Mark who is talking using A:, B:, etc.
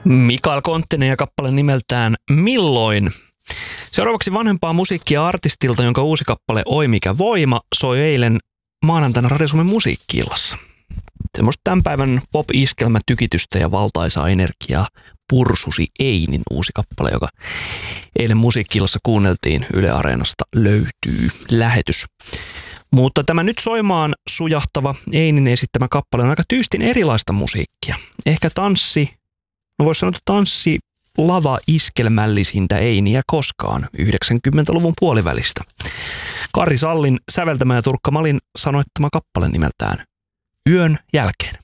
A: Mikael Konttinen ja kappale nimeltään Milloin. Seuraavaksi vanhempaa musiikkia artistilta, jonka uusi kappale Oi mikä voima soi eilen maanantaina Radio Suomen musiikki-illassa. Semmoista tämän päivän pop-iskelmätykitystä ja valtaisaa energiaa pursusi Einin uusi kappale, joka eilen musiikki-illassa kuunneltiin. Yle Areenasta löytyy lähetys. Mutta tämä nyt soimaan sujahtava Einin esittämä kappale on aika tyystin erilaista musiikkia. Ehkä voisi sanoa, että tanssi lava iskelmällisintä Einiä koskaan 90-luvun puolivälistä. Kari Sallin säveltämä ja Turkka Malin sanoittama kappale nimeltään Yön jälkeen.